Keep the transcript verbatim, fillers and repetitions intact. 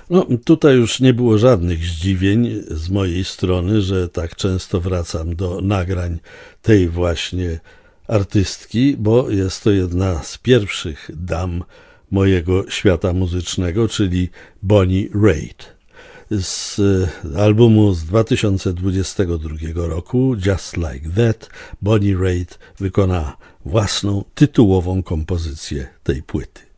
No, tutaj już nie było żadnych zdziwień z mojej strony, że tak często wracam do nagrań tej właśnie artystki, bo jest to jedna z pierwszych dam mojego świata muzycznego, czyli Bonnie Raitt. Z albumu z dwa tysiące dwudziestego drugiego roku Just Like That Bonnie Raitt wykona własną tytułową kompozycję tej płyty.